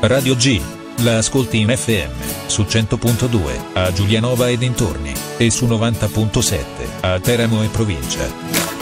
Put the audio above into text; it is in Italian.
Radio G. La ascolti in FM, su 100.2, a Giulianova e dintorni, e su 90.7, a Teramo e provincia.